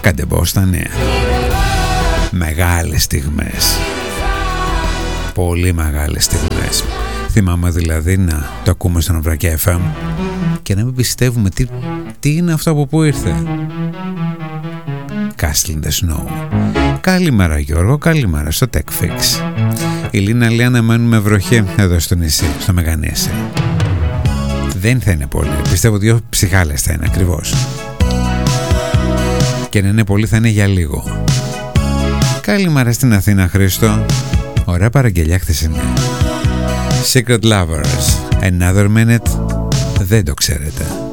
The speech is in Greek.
Κάντε μπω στα νέα. Μεγάλες στιγμές. Πολύ μεγάλες στιγμές. Θυμάμαι δηλαδή να το ακούμε στον Βρακιά FM και να μην πιστεύουμε τι είναι αυτό από πού ήρθε. Castle in the Snow. Καλημέρα Γιώργο, καλημέρα στο Tech Fix. Η Λίνα λέει να μένουμε βροχή εδώ στο νησί, στο Μεγανήσι. Δεν θα είναι πολύ, πιστεύω 2 ψυχάλες θα είναι ακριβώς. Και να είναι πολύ θα είναι για λίγο. Καλημέρα στην Αθήνα Χρήστο. Ωραία παραγγελιά χθεσινή. Secret Lovers, Another Minute. Δεν το ξέρετε.